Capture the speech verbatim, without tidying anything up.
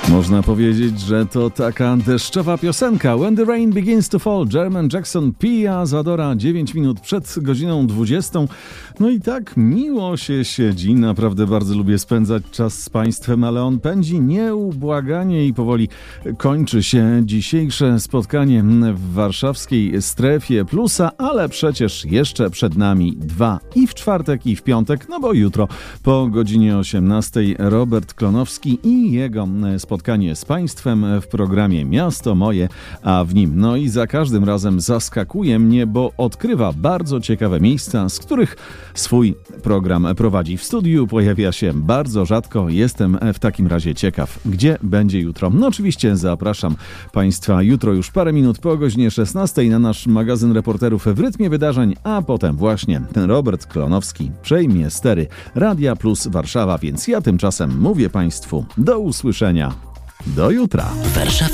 Można powiedzieć, że to taka deszczowa piosenka. When the rain begins to fall, Jermaine Jackson, Pia Zadora, dziewięć minut przed godziną dwudziestą. No i tak miło się siedzi. Naprawdę bardzo lubię spędzać czas z Państwem, ale on pędzi nieubłaganie i powoli kończy się dzisiejsze spotkanie w warszawskiej strefie plusa, ale przecież jeszcze przed nami dwa i w czwartek, i w piątek, no bo jutro po godzinie osiemnastej Robert Klonowski i jego spotkanie z Państwem w programie Miasto Moje, a w nim no i za każdym razem zaskakuje mnie, bo odkrywa bardzo ciekawe miejsca, z których swój program prowadzi. W studiu pojawia się bardzo rzadko. Jestem w takim razie ciekaw, gdzie będzie jutro. No oczywiście zapraszam Państwa jutro już parę minut po godzinie szesnastej na nasz magazyn reporterów w rytmie wydarzeń, a potem właśnie ten Robert Klonowski przejmie stery Radia Plus Warszawa, więc ja tymczasem mówię Państwu do usłyszenia. Do jutra.